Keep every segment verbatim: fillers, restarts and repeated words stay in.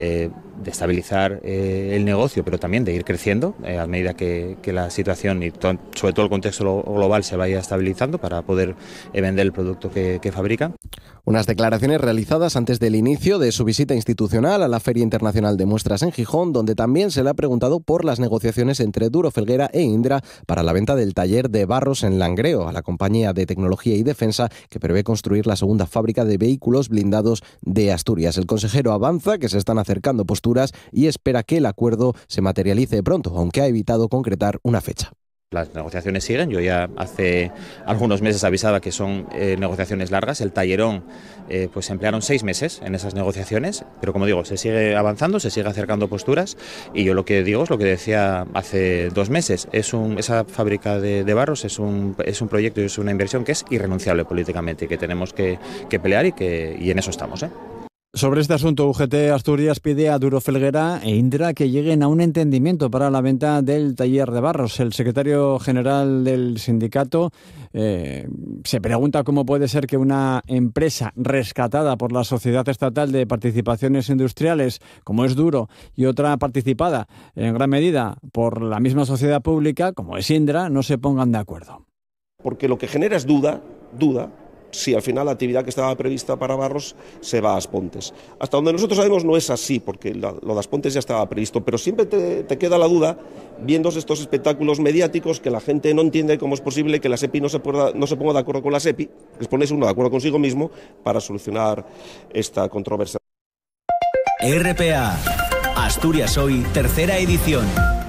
Eh, de estabilizar eh, el negocio, pero también de ir creciendo eh, a medida que, que la situación y to- sobre todo el contexto global se vaya estabilizando para poder eh, vender el producto que, que fabrican. Unas declaraciones realizadas antes del inicio de su visita institucional a la Feria Internacional de Muestras en Gijón, donde también se le ha preguntado por las negociaciones entre Duro Felguera e Indra para la venta del taller de Barros en Langreo a la compañía de tecnología y defensa que prevé construir la segunda fábrica de vehículos blindados de Asturias. El consejero avanza que se están acercando posturas y espera que el acuerdo se materialice pronto, aunque ha evitado concretar una fecha. Las negociaciones siguen, yo ya hace algunos meses avisaba que son eh, negociaciones largas, el tallerón eh, pues se emplearon seis meses en esas negociaciones, pero como digo, se sigue avanzando, se sigue acercando posturas y yo lo que digo es lo que decía hace dos meses, es un, esa fábrica de, de Barros es un, es un proyecto y es una inversión que es irrenunciable políticamente y que tenemos que, que pelear y, que, y en eso estamos, ¿eh? Sobre este asunto, U G T Asturias pide a Duro Felguera e Indra que lleguen a un entendimiento para la venta del taller de Barros. El secretario general del sindicato eh, se pregunta cómo puede ser que una empresa rescatada por la Sociedad Estatal de Participaciones Industriales, como es Duro, y otra participada en gran medida por la misma sociedad pública, como es Indra, no se pongan de acuerdo. Porque lo que genera es duda, duda, si al final la actividad que estaba prevista para Barros se va a Aspontes. Hasta donde nosotros sabemos no es así, porque la, lo de Aspontes ya estaba previsto, pero siempre te, te queda la duda, viendo estos espectáculos mediáticos, que la gente no entiende cómo es posible que la SEPI no se, pueda, no se ponga de acuerdo con la SEPI, es ponerse uno de acuerdo consigo mismo para solucionar esta controversia. R P A, Asturias Hoy, tercera edición.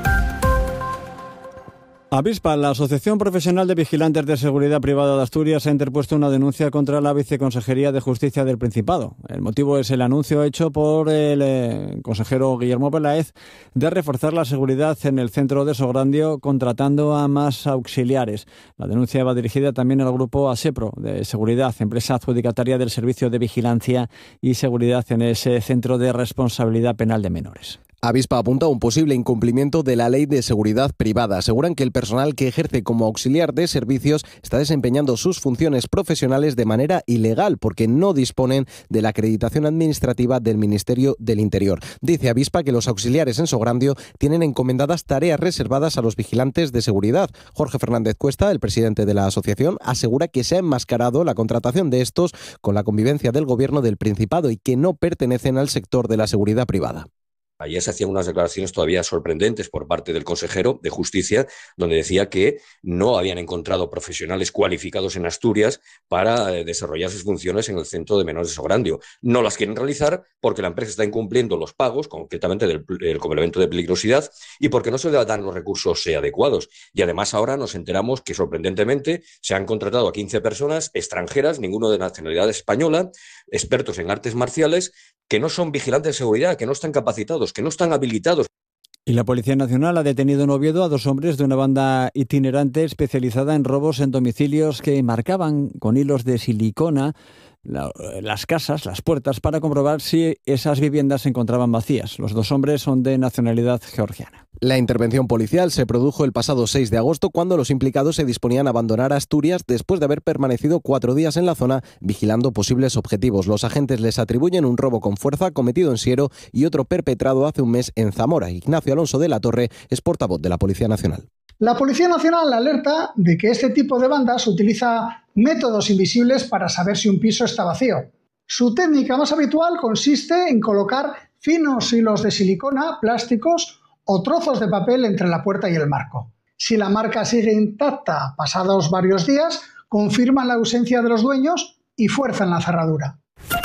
Avispa, la Asociación Profesional de Vigilantes de Seguridad Privada de Asturias, ha interpuesto una denuncia contra la Viceconsejería de Justicia del Principado. El motivo es el anuncio hecho por el eh, consejero Guillermo Peláez de reforzar la seguridad en el centro de Sograndio contratando a más auxiliares. La denuncia va dirigida también al grupo ASEPRO de Seguridad, empresa adjudicataria del Servicio de Vigilancia y Seguridad en ese centro de responsabilidad penal de menores. Avispa apunta a un posible incumplimiento de la Ley de Seguridad Privada. Aseguran que el personal que ejerce como auxiliar de servicios está desempeñando sus funciones profesionales de manera ilegal porque no disponen de la acreditación administrativa del Ministerio del Interior. Dice Avispa que los auxiliares en Sograndio tienen encomendadas tareas reservadas a los vigilantes de seguridad. Jorge Fernández Cuesta, el presidente de la asociación, asegura que se ha enmascarado la contratación de estos con la convivencia del Gobierno del Principado y que no pertenecen al sector de la seguridad privada. Ayer se hacían unas declaraciones todavía sorprendentes por parte del consejero de Justicia, donde decía que no habían encontrado profesionales cualificados en Asturias para desarrollar sus funciones en el centro de menores de Sograndio. No las quieren realizar porque la empresa está incumpliendo los pagos, concretamente del, del complemento de peligrosidad, y porque no se le dan los recursos adecuados. Y además ahora nos enteramos que sorprendentemente se han contratado a quince personas extranjeras, ninguno de nacionalidad española, expertos en artes marciales, que no son vigilantes de seguridad, que no están capacitados, que no están habilitados. Y la Policía Nacional ha detenido en Oviedo a dos hombres de una banda itinerante especializada en robos en domicilios que marcaban con hilos de silicona la, las casas, las puertas, para comprobar si esas viviendas se encontraban vacías. Los dos hombres son de nacionalidad georgiana. La intervención policial se produjo el pasado seis de agosto cuando los implicados se disponían a abandonar Asturias después de haber permanecido cuatro días en la zona vigilando posibles objetivos. Los agentes les atribuyen un robo con fuerza cometido en Siero y otro perpetrado hace un mes en Zamora. Ignacio Alonso de la Torre es portavoz de la Policía Nacional. La Policía Nacional alerta de que este tipo de bandas utiliza métodos invisibles para saber si un piso está vacío. Su técnica más habitual consiste en colocar finos hilos de silicona, plásticos o trozos de papel entre la puerta y el marco. Si la marca sigue intacta pasados varios días, confirman la ausencia de los dueños y fuerzan la cerradura.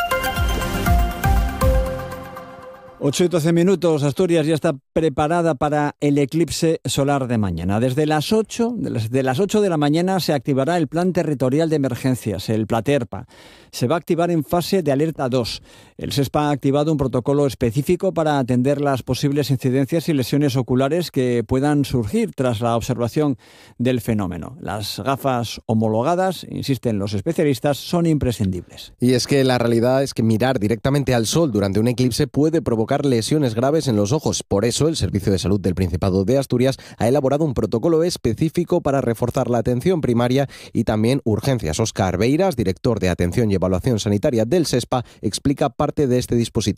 ocho y doce minutos, Asturias ya está preparada para el eclipse solar de mañana. Desde las ocho, de las ocho de la mañana se activará el Plan Territorial de Emergencias, el PLATERPA. Se va a activar en fase de alerta dos. El SESPA ha activado un protocolo específico para atender las posibles incidencias y lesiones oculares que puedan surgir tras la observación del fenómeno. Las gafas homologadas, insisten los especialistas, son imprescindibles. Y es que la realidad es que mirar directamente al sol durante un eclipse puede provocar lesiones graves en los ojos. Por eso, el Servicio de Salud del Principado de Asturias ha elaborado un protocolo específico para reforzar la atención primaria y también urgencias. Óscar Beiras, director de Atención y Evaluación Sanitaria del SESPA, explica parte de este dispositivo.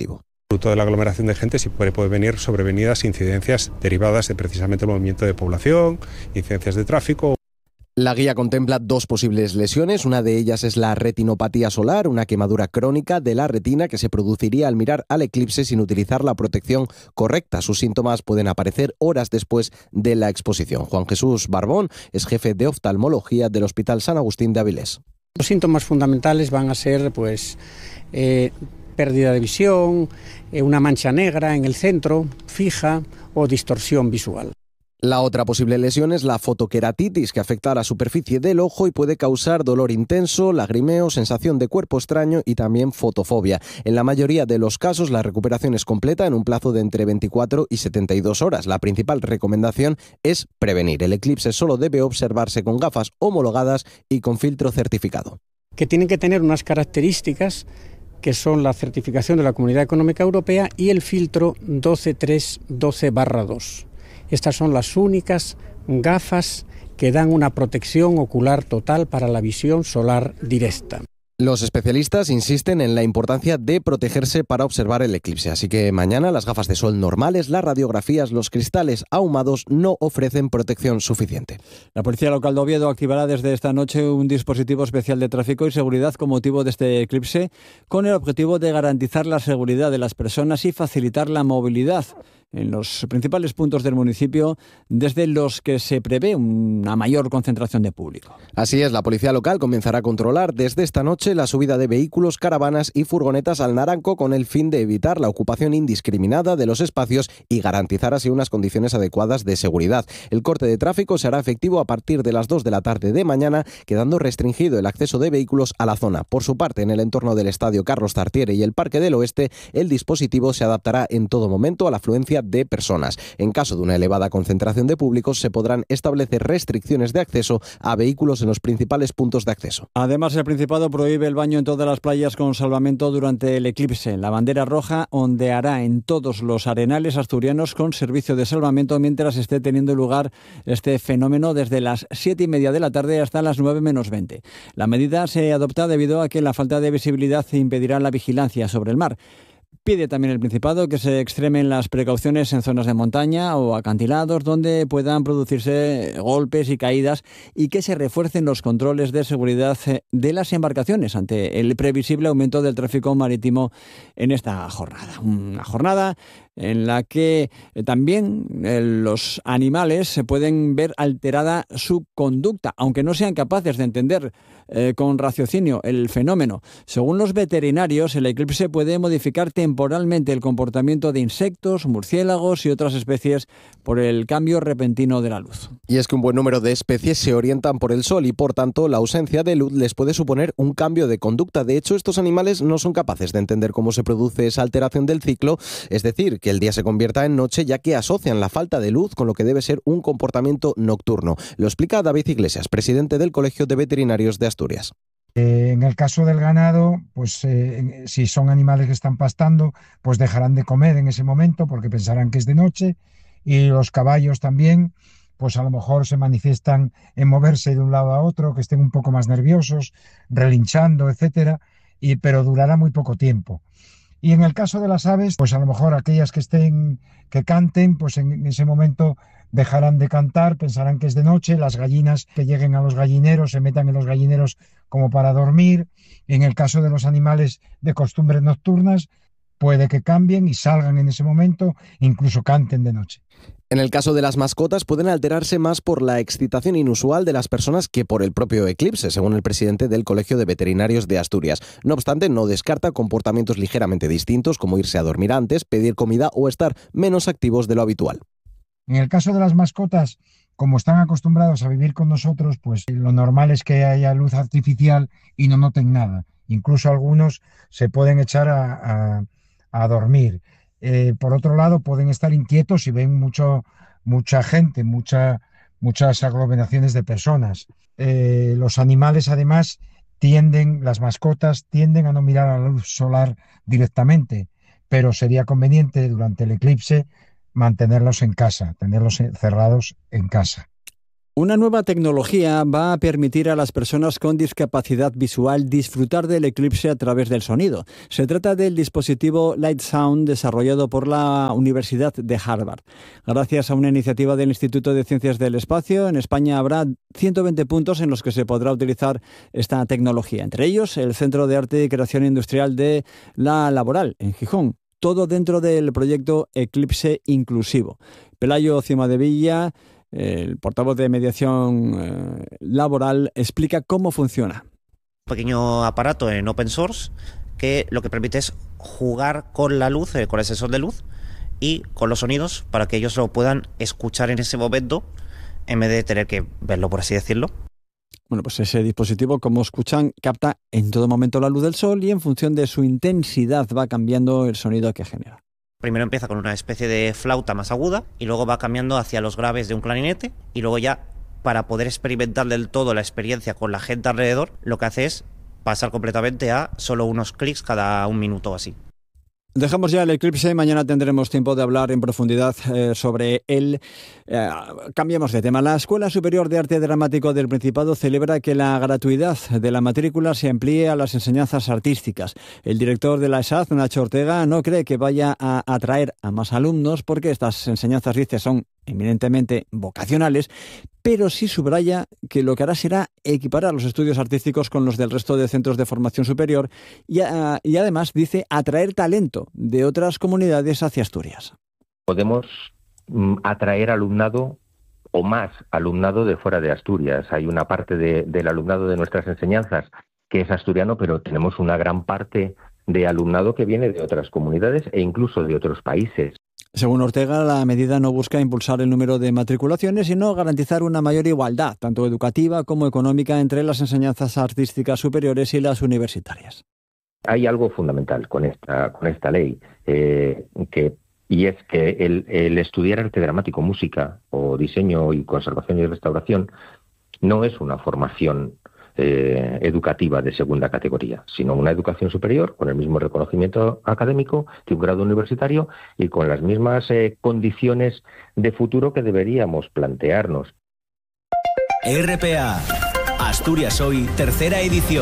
Fruto de la aglomeración de gente sí puede, puede venir sobrevenidas incidencias derivadas de precisamente el movimiento de población, incidencias de tráfico. La guía contempla dos posibles lesiones, una de ellas es la retinopatía solar, una quemadura crónica de la retina que se produciría al mirar al eclipse sin utilizar la protección correcta. Sus síntomas pueden aparecer horas después de la exposición. Juan Jesús Barbón es jefe de oftalmología del Hospital San Agustín de Avilés. Los síntomas fundamentales van a ser pues eh, pérdida de visión, eh, una mancha negra en el centro, fija o distorsión visual. La otra posible lesión es la fotoqueratitis, que afecta a la superficie del ojo y puede causar dolor intenso, lagrimeo, sensación de cuerpo extraño y también fotofobia. En la mayoría de los casos, la recuperación es completa en un plazo de entre veinticuatro y setenta y dos horas. La principal recomendación es prevenir. El eclipse solo debe observarse con gafas homologadas y con filtro certificado. Que tienen que tener unas características que son la certificación de la Comunidad Económica Europea y el filtro doce tres doce barra dos. Estas son las únicas gafas que dan una protección ocular total para la visión solar directa. Los especialistas insisten en la importancia de protegerse para observar el eclipse, así que mañana las gafas de sol normales, las radiografías, los cristales ahumados no ofrecen protección suficiente. La Policía Local de Oviedo activará desde esta noche un dispositivo especial de tráfico y seguridad con motivo de este eclipse, con el objetivo de garantizar la seguridad de las personas y facilitar la movilidad en los principales puntos del municipio desde los que se prevé una mayor concentración de público. Así es, la policía local comenzará a controlar desde esta noche la subida de vehículos, caravanas y furgonetas al Naranco con el fin de evitar la ocupación indiscriminada de los espacios y garantizar así unas condiciones adecuadas de seguridad. El corte de tráfico se hará efectivo a partir de las dos de la tarde de mañana, quedando restringido el acceso de vehículos a la zona. Por su parte, en el entorno del Estadio Carlos Tartiere y el Parque del Oeste, el dispositivo se adaptará en todo momento a la afluencia de personas. En caso de una elevada concentración de públicos, se podrán establecer restricciones de acceso a vehículos en los principales puntos de acceso. Además, el Principado prohíbe el baño en todas las playas con salvamento durante el eclipse. La bandera roja ondeará en todos los arenales asturianos con servicio de salvamento mientras esté teniendo lugar este fenómeno desde las siete y media de la tarde hasta las nueve menos veinte. La medida se adopta debido a que la falta de visibilidad impedirá la vigilancia sobre el mar. Pide también el Principado que se extremen las precauciones en zonas de montaña o acantilados donde puedan producirse golpes y caídas y que se refuercen los controles de seguridad de las embarcaciones ante el previsible aumento del tráfico marítimo en esta jornada. Una jornada en la que también eh, los animales se pueden ver alterada su conducta, aunque no sean capaces de entender eh, con raciocinio el fenómeno. Según los veterinarios, el eclipse puede modificar temporalmente el comportamiento de insectos, murciélagos y otras especies por el cambio repentino de la luz. Y es que un buen número de especies se orientan por el sol y, por tanto, la ausencia de luz les puede suponer un cambio de conducta. De hecho, estos animales no son capaces de entender cómo se produce esa alteración del ciclo, es decir, que el día se convierta en noche, ya que asocian la falta de luz con lo que debe ser un comportamiento nocturno. Lo explica David Iglesias, presidente del Colegio de Veterinarios de Asturias. Eh, en el caso del ganado, pues eh, si son animales que están pastando, pues dejarán de comer en ese momento porque pensarán que es de noche, y los caballos también, pues a lo mejor se manifiestan en moverse de un lado a otro, que estén un poco más nerviosos, relinchando, etcétera, y, pero durará muy poco tiempo. Y en el caso de las aves, pues a lo mejor aquellas que estén, que canten, pues en ese momento dejarán de cantar, pensarán que es de noche. Las gallinas que lleguen a los gallineros, se metan en los gallineros como para dormir. En el caso de los animales de costumbres nocturnas, puede que cambien y salgan en ese momento, incluso canten de noche. En el caso de las mascotas, pueden alterarse más por la excitación inusual de las personas que por el propio eclipse, según el presidente del Colegio de Veterinarios de Asturias. No obstante, no descarta comportamientos ligeramente distintos, como irse a dormir antes, pedir comida o estar menos activos de lo habitual. En el caso de las mascotas, como están acostumbrados a vivir con nosotros, pues lo normal es que haya luz artificial y no noten nada. Incluso algunos se pueden echar a, a, a dormir. Eh, por otro lado, pueden estar inquietos si ven mucho, mucha gente, mucha, muchas aglomeraciones de personas. Eh, los animales, además, tienden, las mascotas tienden a no mirar a la luz solar directamente, pero sería conveniente durante el eclipse mantenerlos en casa, tenerlos cerrados en casa. Una nueva tecnología va a permitir a las personas con discapacidad visual disfrutar del eclipse a través del sonido. Se trata del dispositivo Light Sound desarrollado por la Universidad de Harvard. Gracias a una iniciativa del Instituto de Ciencias del Espacio, en España habrá ciento veinte puntos en los que se podrá utilizar esta tecnología. Entre ellos, el Centro de Arte y Creación Industrial de La Laboral, en Gijón. Todo dentro del proyecto Eclipse Inclusivo. Pelayo Cimadevilla, el portavoz de mediación eh, laboral, explica cómo funciona. Un pequeño aparato en open source que lo que permite es jugar con la luz, eh, con el sensor de luz y con los sonidos para que ellos lo puedan escuchar en ese momento en vez de tener que verlo, por así decirlo. Bueno, pues ese dispositivo, como escuchan, capta en todo momento la luz del sol y en función de su intensidad va cambiando el sonido que genera. Primero empieza con una especie de flauta más aguda y luego va cambiando hacia los graves de un clarinete y luego ya, para poder experimentar del todo la experiencia con la gente alrededor, lo que hace es pasar completamente a solo unos clics cada un minuto o así. Dejamos ya el eclipse, mañana tendremos tiempo de hablar en profundidad eh, sobre él. Eh, cambiamos de tema. La Escuela Superior de Arte Dramático del Principado celebra que la gratuidad de la matrícula se amplíe a las enseñanzas artísticas. El director de la E S A D, Nacho Ortega, no cree que vaya a atraer a más alumnos porque estas enseñanzas, dice, son eminentemente vocacionales, pero sí subraya que lo que hará será equiparar los estudios artísticos con los del resto de centros de formación superior y, a, y además, dice, atraer talento de otras comunidades hacia Asturias. Podemos mm, atraer alumnado o más alumnado de fuera de Asturias. Hay una parte de, del alumnado de nuestras enseñanzas que es asturiano, pero tenemos una gran parte de alumnado que viene de otras comunidades e incluso de otros países. Según Ortega, la medida no busca impulsar el número de matriculaciones, sino garantizar una mayor igualdad, tanto educativa como económica, entre las enseñanzas artísticas superiores y las universitarias. Hay algo fundamental con esta, con esta ley, eh, que, y es que el, el estudiar arte dramático, música o diseño y conservación y restauración no es una formación Eh, educativa de segunda categoría, sino una educación superior con el mismo reconocimiento académico que un grado universitario y con las mismas eh, condiciones de futuro que deberíamos plantearnos. R P A, Asturias Hoy, tercera edición.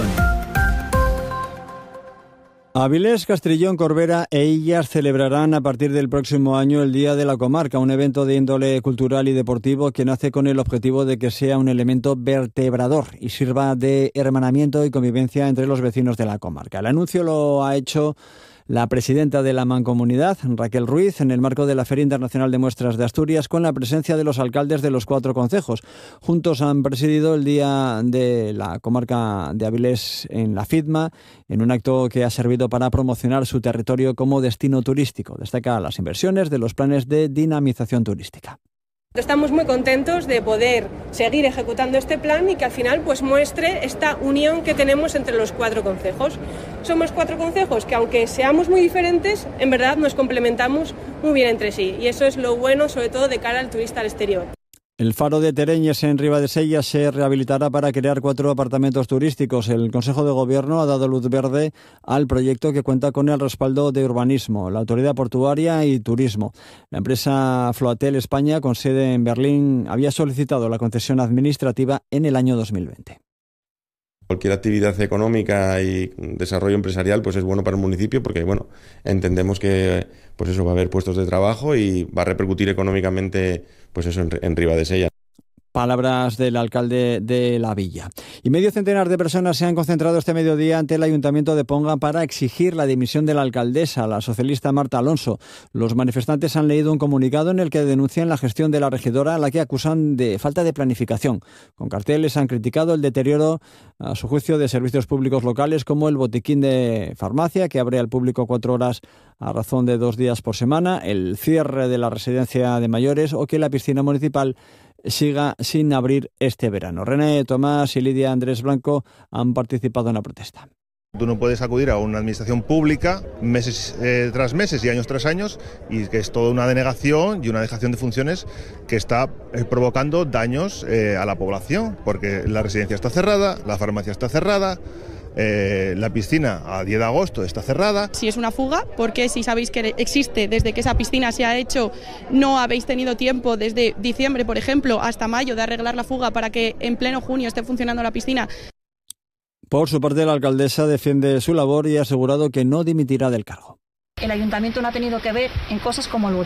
Avilés, Castrillón, Corbera e Illas celebrarán a partir del próximo año el Día de la Comarca, un evento de índole cultural y deportivo que nace con el objetivo de que sea un elemento vertebrador y sirva de hermanamiento y convivencia entre los vecinos de la comarca. El anuncio lo ha hecho la presidenta de la Mancomunidad, Raquel Ruiz, en el marco de la Feria Internacional de Muestras de Asturias, con la presencia de los alcaldes de los cuatro concejos. Juntos han presidido el Día de la Comarca de Avilés en la FIDMA, en un acto que ha servido para promocionar su territorio como destino turístico. Destaca las inversiones de los planes de dinamización turística. Estamos muy contentos de poder seguir ejecutando este plan y que al final pues muestre esta unión que tenemos entre los cuatro concejos. Somos cuatro concejos que, aunque seamos muy diferentes, en verdad nos complementamos muy bien entre sí, y eso es lo bueno, sobre todo de cara al turista al exterior. El faro de Tereñes en Ribadesella se rehabilitará para crear cuatro apartamentos turísticos. El Consejo de Gobierno ha dado luz verde al proyecto, que cuenta con el respaldo de Urbanismo, la Autoridad Portuaria y Turismo. La empresa Floatel España, con sede en Berlín, había solicitado la concesión administrativa en el año dos mil veinte. Cualquier actividad económica y desarrollo empresarial pues es bueno para el municipio, porque bueno, entendemos que pues eso va a haber puestos de trabajo y va a repercutir económicamente pues eso en, en Ribadesella. Palabras del alcalde de la villa. Y medio centenar de personas se han concentrado este mediodía ante el Ayuntamiento de Ponga para exigir la dimisión de la alcaldesa, la socialista Marta Alonso. Los manifestantes han leído un comunicado en el que denuncian la gestión de la regidora, a la que acusan de falta de planificación. Con carteles han criticado el deterioro, a su juicio, de servicios públicos locales, como el botiquín de farmacia, que abre al público cuatro horas a razón de dos días por semana, el cierre de la residencia de mayores o que la piscina municipal siga sin abrir este verano. René Tomás y Lidia Andrés Blanco han participado en la protesta. Tú no puedes acudir a una administración pública meses eh, tras meses y años tras años, y que es toda una denegación y una dejación de funciones que está eh, provocando daños eh, a la población, porque la residencia está cerrada, la farmacia está cerrada, Eh, la piscina a diez de agosto está cerrada. Si es una fuga, porque si sabéis que existe desde que esa piscina se ha hecho, no habéis tenido tiempo desde diciembre, por ejemplo, hasta mayo de arreglar la fuga para que en pleno junio esté funcionando la piscina. Por su parte, la alcaldesa defiende su labor y ha asegurado que no dimitirá del cargo. El ayuntamiento no ha tenido que ver en cosas como el